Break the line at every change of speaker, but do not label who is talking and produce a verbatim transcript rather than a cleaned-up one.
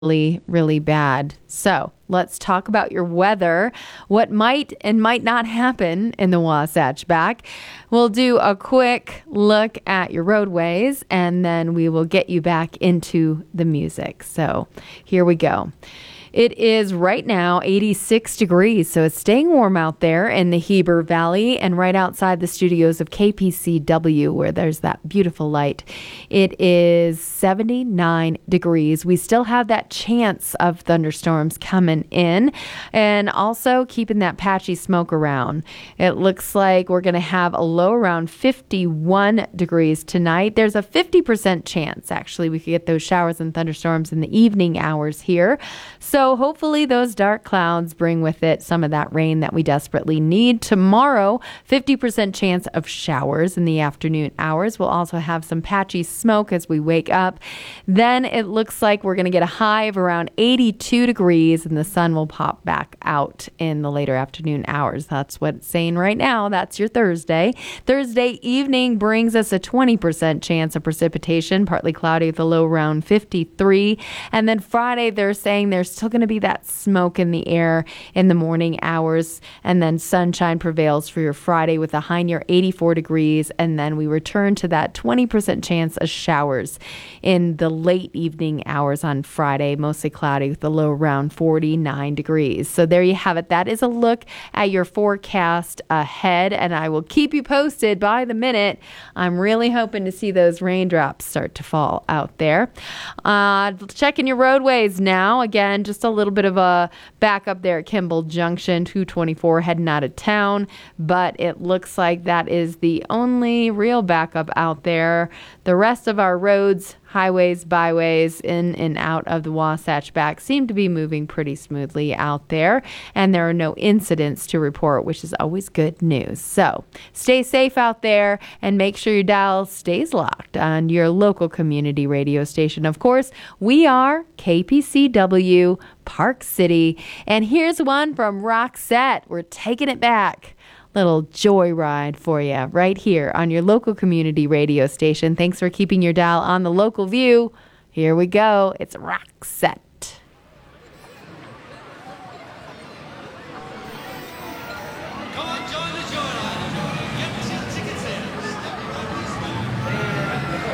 really, really bad. So let's talk about your weather, what might and might not happen in the Wasatch Back. We'll do a quick look at your roadways, and then we will get you back into the music. So here we go. It is right now eighty-six degrees, so it's staying warm out there in the Heber Valley and right outside the studios of K P C W, where there's that beautiful light. It is seventy-nine degrees. We still have that chance of thunderstorms coming in, and also keeping that patchy smoke around. It looks like we're going to have a low around fifty-one degrees tonight. There's a fifty percent chance, actually, we could get those showers and thunderstorms in the evening hours here. So So hopefully those dark clouds bring with it some of that rain that we desperately need. Tomorrow, fifty percent chance of showers in the afternoon hours. We'll also have some patchy smoke as we wake up. Then it looks like we're going to get a high of around eighty-two degrees, and the sun will pop back out in the later afternoon hours. That's what it's saying right now. That's your Thursday. Thursday evening brings us a twenty percent chance of precipitation, partly cloudy with a low around fifty-three. And then Friday, they're saying there's still going to be that smoke in the air in the morning hours, and then sunshine prevails for your Friday with a high near eighty-four degrees, and then we return to that twenty percent chance of showers in the late evening hours on Friday, mostly cloudy with a low around forty-nine degrees. So there you have it. That is a look at your forecast ahead, and I will keep you posted by the minute. I'm really hoping to see those raindrops start to fall out there. Uh, checking your roadways now. Again, just a little bit of a backup there at Kimball Junction, two twenty-four heading out of town, but it looks like that is the only real backup out there. The rest of our roads, highways, byways, in and out of the Wasatch Back seem to be moving pretty smoothly out there, and there are no incidents to report, which is always good news. So stay safe out there, and make sure your dial stays locked on your local community radio station. Of course, we are K P C W Park City, and here's one from Roxette. We're taking it back. Little joyride for you right here on your local community radio station. Thanks for keeping your dial on the local view. Here we go. It's Roxette.